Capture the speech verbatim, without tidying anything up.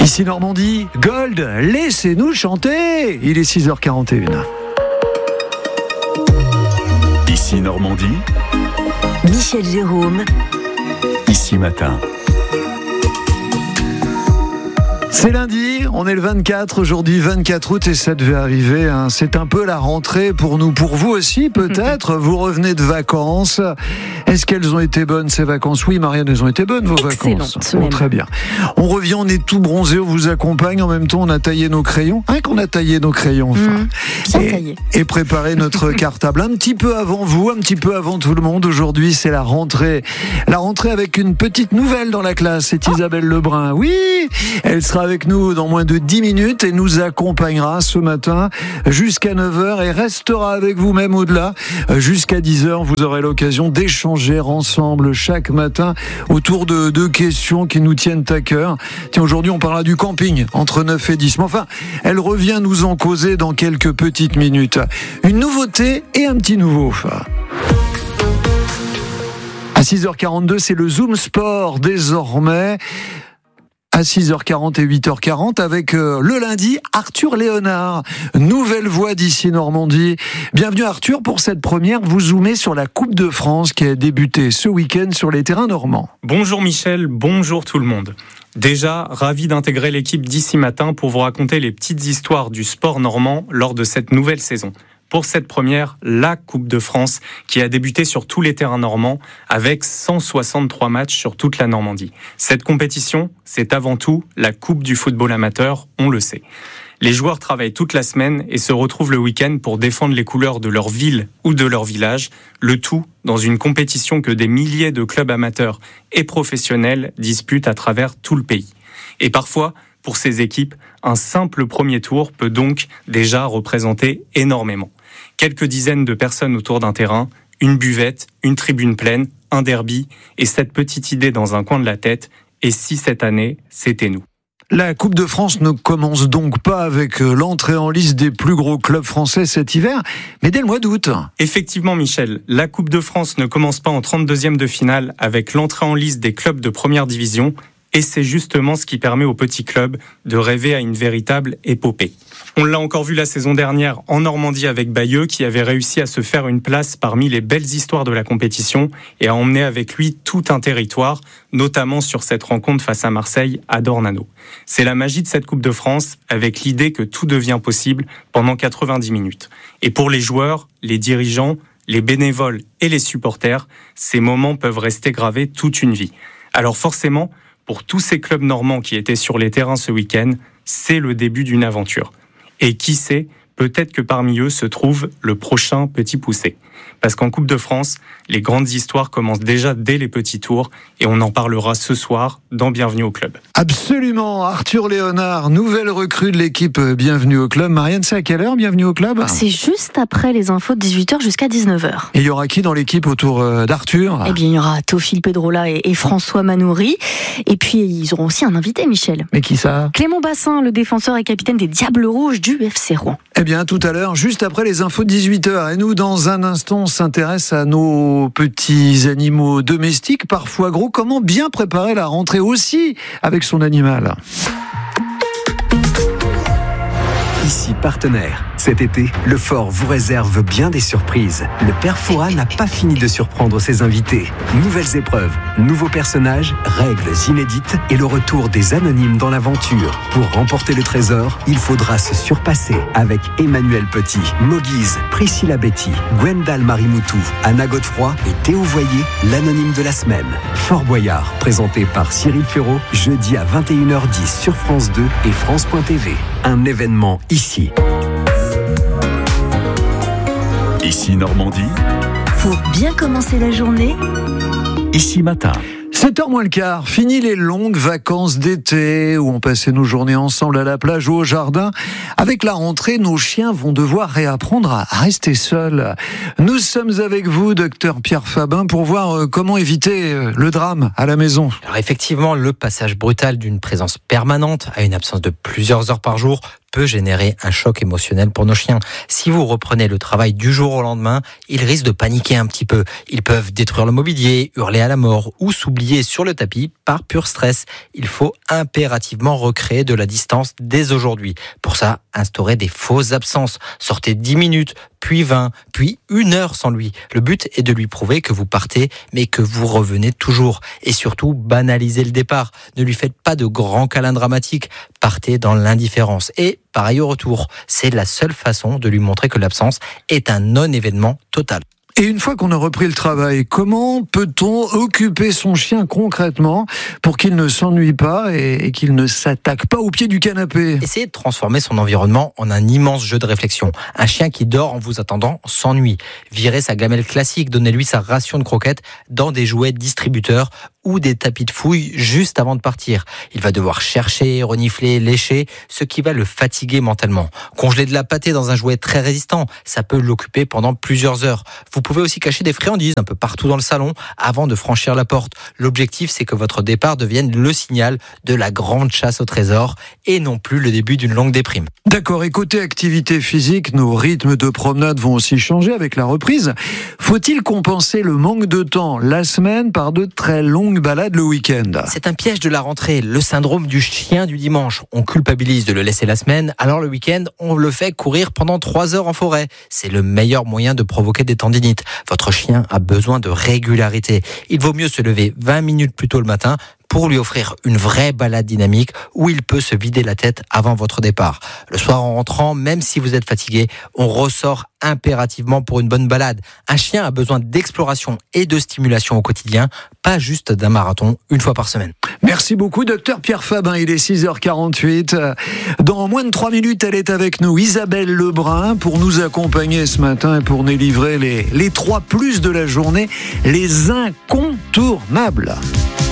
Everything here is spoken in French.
Ici Normandie, Gold, laissez-nous chanter. Il est six heures quarante et une. Ici Normandie, Michel Jérôme. Ici Matin. C'est lundi, on est le vingt-quatre, aujourd'hui vingt-quatre août et ça devait arriver, hein. C'est un peu la rentrée pour nous, pour vous aussi peut-être, vous revenez de vacances. Est-ce qu'elles ont été bonnes ces vacances ? Oui Marianne, elles ont été bonnes vos Excellent, vacances. Bon, très bien. On revient, on est tout bronzé, on vous accompagne, en même temps on a taillé nos crayons. Hein, qu'on a taillé nos crayons enfin. Mmh, bien et, taillé. Et préparé notre cartable un petit peu avant vous, un petit peu avant tout le monde. Aujourd'hui c'est la rentrée. La rentrée avec une petite nouvelle dans la classe, c'est Isabelle Lebrun. Oui, elle sera avec nous dans moins de dix minutes et nous accompagnera ce matin jusqu'à neuf heures et restera avec vous même au-delà jusqu'à dix heures. Vous aurez l'occasion d'échanger ensemble chaque matin autour de deux questions qui nous tiennent à cœur. Tiens, aujourd'hui on parlera du camping entre neuf et dix. Mais enfin, elle revient nous en causer dans quelques petites minutes. Une nouveauté et un petit nouveau. À six heures quarante-deux, c'est le Zoom Sport désormais. À six heures quarante et huit heures quarante avec euh, le lundi Arthur Léonard, nouvelle voix d'ici Normandie. Bienvenue Arthur pour cette première. Vous zoomez sur la Coupe de France qui a débuté ce week-end sur les terrains normands. Bonjour Michel, bonjour tout le monde. Déjà, ravi d'intégrer l'équipe d'ici matin pour vous raconter les petites histoires du sport normand lors de cette nouvelle saison. Pour cette première, la Coupe de France qui a débuté sur tous les terrains normands avec cent soixante-trois matchs sur toute la Normandie. Cette compétition, c'est avant tout la Coupe du football amateur, on le sait. Les joueurs travaillent toute la semaine et se retrouvent le week-end pour défendre les couleurs de leur ville ou de leur village, le tout dans une compétition que des milliers de clubs amateurs et professionnels disputent à travers tout le pays. Et parfois, pour ces équipes, un simple premier tour peut donc déjà représenter énormément. Quelques dizaines de personnes autour d'un terrain, une buvette, une tribune pleine, un derby, et cette petite idée dans un coin de la tête, et si cette année, c'était nous ? La Coupe de France ne commence donc pas avec l'entrée en liste des plus gros clubs français cet hiver, mais dès le mois d'août. Effectivement, Michel, la Coupe de France ne commence pas en trente-deuxième de finale avec l'entrée en liste des clubs de première division, et c'est justement ce qui permet aux petits clubs de rêver à une véritable épopée. On l'a encore vu la saison dernière en Normandie avec Bayeux qui avait réussi à se faire une place parmi les belles histoires de la compétition et à emmener avec lui tout un territoire, notamment sur cette rencontre face à Marseille à Dornano. C'est la magie de cette Coupe de France avec l'idée que tout devient possible pendant quatre-vingt-dix minutes. Et pour les joueurs, les dirigeants, les bénévoles et les supporters, ces moments peuvent rester gravés toute une vie. Alors forcément, pour tous ces clubs normands qui étaient sur les terrains ce week-end, c'est le début d'une aventure. Et qui sait, peut-être que parmi eux se trouve le prochain petit poussé. Parce qu'en Coupe de France, les grandes histoires commencent déjà dès les petits tours et on en parlera ce soir dans Bienvenue au Club. Absolument, Arthur Léonard, nouvelle recrue de l'équipe Bienvenue au Club. Marianne, c'est à quelle heure Bienvenue au Club ? C'est juste après les infos de dix-huit heures jusqu'à dix-neuf heures. Et il y aura qui dans l'équipe autour d'Arthur ? Eh bien, il y aura Théophile Pedrola et, et François Manoury. Et puis, ils auront aussi un invité, Michel. Mais qui ça ? Clément Bassin, le défenseur et capitaine des Diables Rouges du F C Rouen. Eh bien, tout à l'heure, juste après les infos de dix-huit heures. Et nous, dans un instant, on s'intéresse à nos petits animaux domestiques, parfois gros. Comment bien préparer la rentrée aussi avec son animal ? Ici partenaire. Cet été, le Fort vous réserve bien des surprises. Le père Fouras n'a pas fini de surprendre ses invités. Nouvelles épreuves, nouveaux personnages, règles inédites et le retour des anonymes dans l'aventure. Pour remporter le trésor, il faudra se surpasser avec Emmanuel Petit, Moguise, Priscilla Betty, Gwendal Marimoutou, Anna Godefroy et Théo Voyer, l'anonyme de la semaine. Fort Boyard, présenté par Cyril Ferraud, jeudi à vingt et une heures dix sur France deux et France point T V. Un événement ici. Ici Normandie, Pour bien commencer la journée, Ici Matin. sept heures moins le quart, fini les longues vacances d'été où on passait nos journées ensemble à la plage ou au jardin. Avec la rentrée, nos chiens vont devoir réapprendre à rester seuls. Nous sommes avec vous, docteur Pierre Fabin, pour voir comment éviter le drame à la maison. Alors effectivement, le passage brutal d'une présence permanente à une absence de plusieurs heures par jour peut générer un choc émotionnel pour nos chiens. Si vous reprenez le travail du jour au lendemain, ils risquent de paniquer un petit peu. Ils peuvent détruire le mobilier, hurler à la mort ou s'oublier sur le tapis par pur stress. Il faut impérativement recréer de la distance dès aujourd'hui. Pour ça, instaurer des fausses absences. Sortez dix minutes, puis vingt, puis une heure sans lui. Le but est de lui prouver que vous partez, mais que vous revenez toujours. Et surtout, banalisez le départ. Ne lui faites pas de grands câlins dramatiques. Partez dans l'indifférence. Et pareil au retour. C'est la seule façon de lui montrer que l'absence est un non-événement total. Et une fois qu'on a repris le travail, comment peut-on occuper son chien concrètement pour qu'il ne s'ennuie pas et, et qu'il ne s'attaque pas au pied du canapé ? Essayez de transformer son environnement en un immense jeu de réflexion. Un chien qui dort en vous attendant s'ennuie. Virez sa gamelle classique, donnez-lui sa ration de croquettes dans des jouets distributeurs ou des tapis de fouille juste avant de partir. Il va devoir chercher, renifler, lécher, ce qui va le fatiguer mentalement. Congeler de la pâtée dans un jouet très résistant, ça peut l'occuper pendant plusieurs heures. Vous pouvez aussi cacher des friandises un peu partout dans le salon avant de franchir la porte. L'objectif, c'est que votre départ devienne le signal de la grande chasse au trésor et non plus le début d'une longue déprime. D'accord, et côté activité physique, nos rythmes de promenade vont aussi changer avec la reprise. Faut-il compenser le manque de temps la semaine par de très longues balade le week-end? C'est un piège de la rentrée, le syndrome du chien du dimanche. On culpabilise de le laisser la semaine, alors le week-end, on le fait courir pendant trois heures en forêt. C'est le meilleur moyen de provoquer des tendinites. Votre chien a besoin de régularité. Il vaut mieux se lever vingt minutes plus tôt le matin pour lui offrir une vraie balade dynamique où il peut se vider la tête avant votre départ. Le soir en rentrant, même si vous êtes fatigué, on ressort impérativement pour une bonne balade. Un chien a besoin d'exploration et de stimulation au quotidien, pas juste d'un marathon une fois par semaine. Merci beaucoup, docteur Pierre Fabin. Il est six heures quarante-huit. Dans moins de trois minutes, elle est avec nous, Isabelle Lebrun, pour nous accompagner ce matin et pour nous livrer les, les trois plus de la journée, les incontournables.